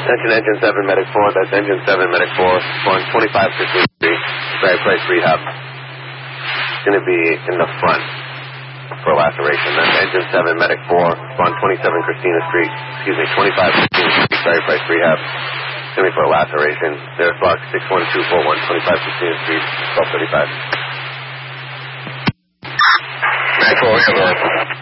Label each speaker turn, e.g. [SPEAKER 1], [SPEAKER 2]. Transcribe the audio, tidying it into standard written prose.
[SPEAKER 1] Engine 7, Medic 4, that's Engine 7, Medic 4, spawn 25 Christina Street, Barry Price Rehab. It's going to be in the front for laceration. That's Engine 7, Medic 4, spawn 27 Christina Street, 25 Christina Street, Barry Price Rehab. It's going to be for a laceration. There's block 61241, 25 Christina Street, 1235. Medic 4,